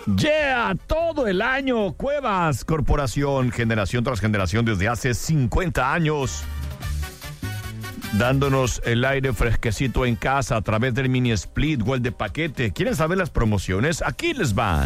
Yeah, todo el año. Cuevas Corporación, generación tras generación desde hace 50 años. Dándonos el aire fresquecito en casa a través del mini split o el de paquete. ¿Quieren saber las promociones? Aquí les van.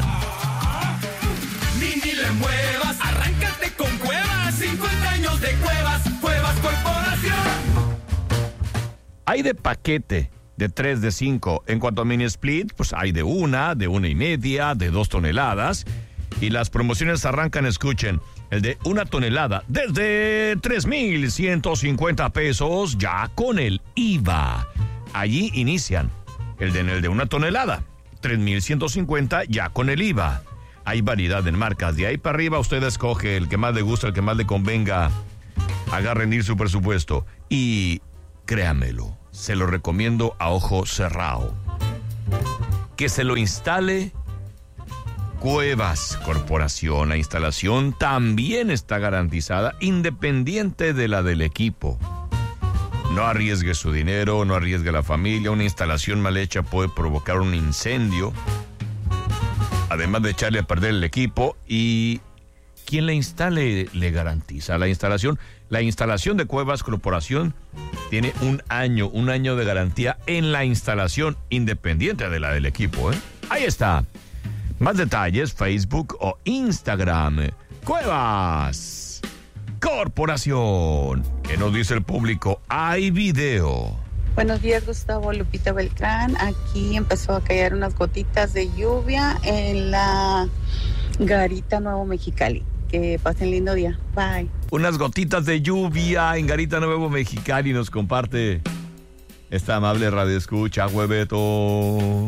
Ni le muevas, arráncate con Cuevas. 50 años de Cuevas, Cuevas Corporación. Hay de paquete, de 3, de 5. En cuanto a mini split, pues hay de 1, de 1.5, de 2 toneladas. Y las promociones arrancan, escuchen, el de 1 tonelada desde 3,150 pesos ya con el IVA. Allí inician el de 1 tonelada, 3,150 ya con el IVA. Hay variedad en marcas, de ahí para arriba usted escoge el que más le gusta, el que más le convenga. Haga rendir su presupuesto y créamelo, se lo recomiendo a ojo cerrado. Que se lo instale Cuevas Corporación. La instalación también está garantizada, independiente de la del equipo. No arriesgue su dinero, no arriesgue la familia. Una instalación mal hecha puede provocar un incendio, además de echarle a perder el equipo. Y quien la instale le garantiza la instalación. La instalación de Cuevas Corporación tiene un año de garantía en la instalación, independiente de la del equipo, ¿eh? Ahí está. Más detalles, Facebook o Instagram. Cuevas Corporación. ¿Qué nos dice el público? Hay video. Buenos días, Gustavo, Lupita Beltrán. Aquí empezó a caer unas gotitas de lluvia en la Garita Nuevo Mexicali. Que pasen lindo día. Bye. Unas gotitas de lluvia en Garita Nuevo Mexicali nos comparte esta amable radioescucha, Hueveto.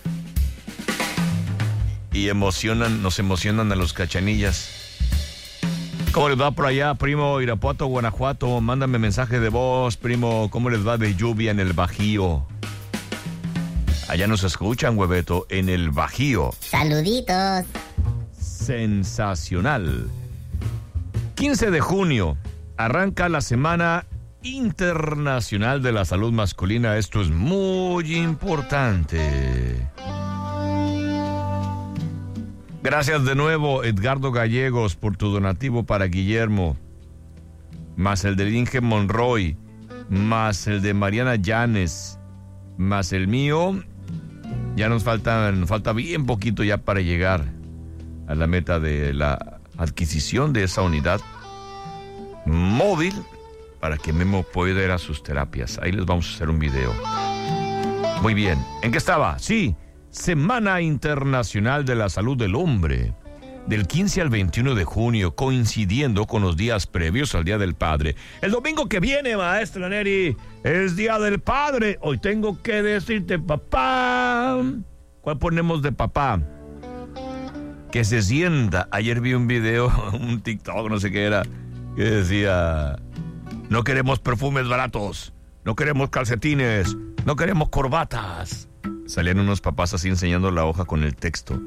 Y nos emocionan a los cachanillas. ¿Cómo les va por allá, primo? Irapuato, Guanajuato. Mándame mensaje de voz, primo. ¿Cómo les va de lluvia en el Bajío? Allá nos escuchan, Hueveto, en el Bajío. Saluditos. Sensacional. 15 de junio arranca la Semana Internacional de la Salud Masculina. Esto es muy importante. Gracias de nuevo, Edgardo Gallegos, por tu donativo para Guillermo, más el de Inge Monroy, más el de Mariana Llanes, más el mío. Ya nos falta bien poquito ya para llegar a la meta de la adquisición de esa unidad móvil para que Memo pueda ir a sus terapias. Ahí les vamos a hacer un video. Muy bien. ¿En qué estaba? Sí. Semana Internacional de la Salud del Hombre, del 15 al 21 de junio, coincidiendo con los días previos al Día del Padre. El domingo que viene, maestra Neri, es Día del Padre. Hoy tengo que decirte, papá. ¿Cuál ponemos de papá? Que se sienta. Ayer vi un video, un TikTok, no sé qué era, que decía: no queremos perfumes baratos, no queremos calcetines, no queremos corbatas. Salían unos papás así enseñando la hoja con el texto.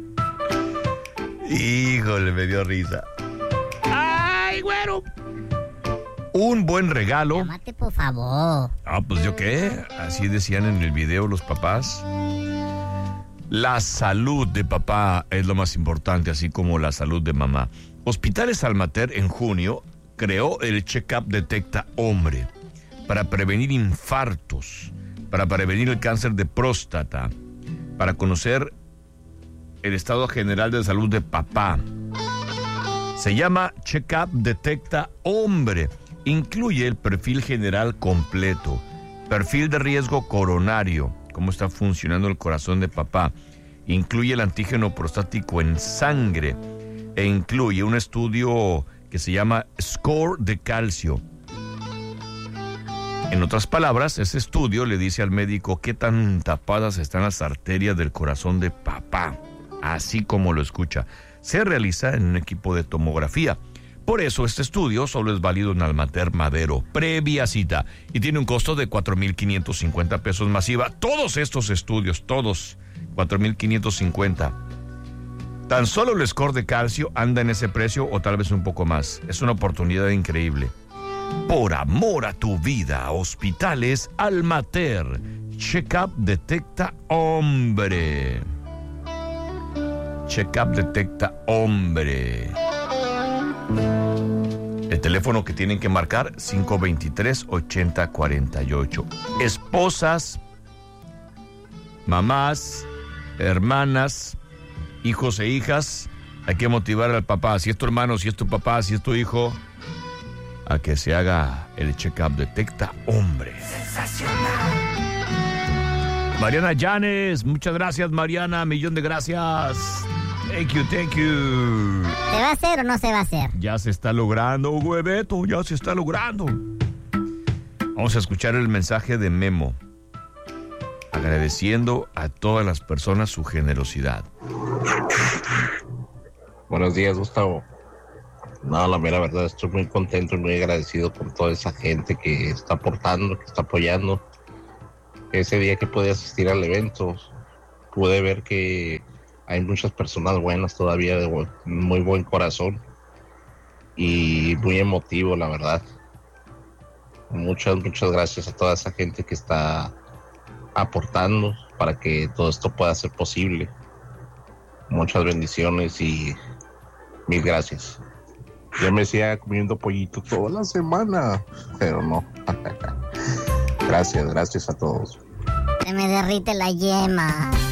Híjole, me dio risa. ¡Ay, güero! Un buen regalo. Llámate, por favor. Ah, pues ¿yo qué? Así decían en el video los papás. La salud de papá es lo más importante, así como la salud de mamá. Hospitales Almater en junio creó el Check-up Detecta Hombre para prevenir infartos, para prevenir el cáncer de próstata, para conocer el estado general de salud de papá. Se llama Check-up Detecta Hombre. Incluye el perfil general completo, perfil de riesgo coronario, cómo está funcionando el corazón de papá. Incluye el antígeno prostático en sangre e incluye un estudio que se llama Score de calcio. En otras palabras, ese estudio le dice al médico qué tan tapadas están las arterias del corazón de papá, así como lo escucha. Se realiza en un equipo de tomografía. Por eso este estudio solo es válido en Almater Madero, previa cita, y tiene un costo de 4,550 pesos masiva. Todos estos estudios, todos, 4,550. Tan solo el score de calcio anda en ese precio o tal vez un poco más. Es una oportunidad increíble. Por amor a tu vida, Hospitales Almater. Check-up Detecta Hombre. Checkup detecta hombre. El teléfono que tienen que marcar, 523-8048. Esposas, mamás, hermanas, hijos e hijas, hay que motivar al papá. Si es tu hermano, si es tu papá, si es tu hijo, a que se haga el Checkup detecta hombre. Sensacional. Mariana Llanes, muchas gracias, Mariana, millón de gracias. Thank you, thank you. ¿Se va a hacer o no se va a hacer? Ya se está logrando, Hugo Beto, ya se está logrando. Vamos a escuchar el mensaje de Memo, agradeciendo a todas las personas su generosidad. Buenos días, Gustavo. No, la mera verdad, estoy muy contento y muy agradecido por toda esa gente que está aportando, que está apoyando. Ese día que pude asistir al evento, pude ver que hay muchas personas buenas todavía, de muy buen corazón y muy emotivo, la verdad. Muchas gracias a toda esa gente que está aportando para que todo esto pueda ser posible. Muchas bendiciones y mil gracias. Yo me decía comiendo pollito toda la semana, pero no. Gracias a todos. Se me derrite la yema.